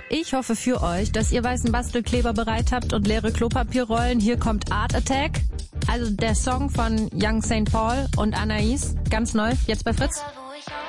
ich hoffe für euch, dass ihr weißen Bastelkleber bereit habt und leere Klopapierrollen. Hier kommt Art Attack, also der Song von Young St. Paul und Anais, ganz neu, jetzt bei Fritz.